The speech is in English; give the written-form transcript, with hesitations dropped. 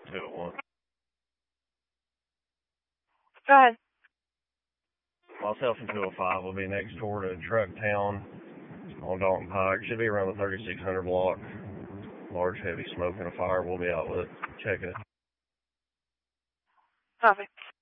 201. Go ahead. Myself and 205 will be next door to Truck Town on Dalton Pike. Should be around the 3600 block. Large, heavy smoke and a fire. We'll be out with it. Checking it. Copy.